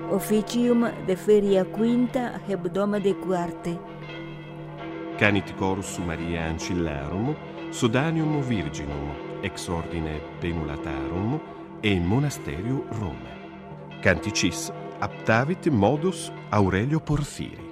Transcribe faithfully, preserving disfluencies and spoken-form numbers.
officium de feria quinta hebdoma de quarte. Canit chorus Maria Ancillarum, Sodanium Virginum, ex ordine Penulatarum, e in monasterio Rome. Canticis aptavit modus Aurelio Porfiri.